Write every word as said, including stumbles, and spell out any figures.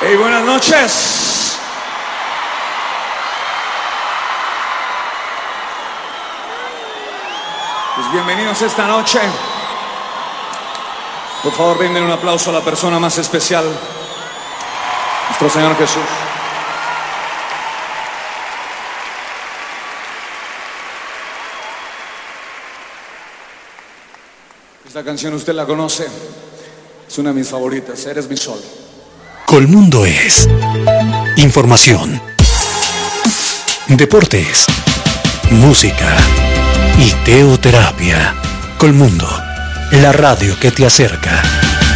Hey, buenas noches. Pues bienvenidos esta noche. Por favor, brinden un aplauso a la persona más especial, nuestro Señor Jesús. Esta canción usted la conoce, es una de mis favoritas, Eres mi sol. Colmundo es información, deportes, música y teoterapia. Colmundo, la radio que te acerca.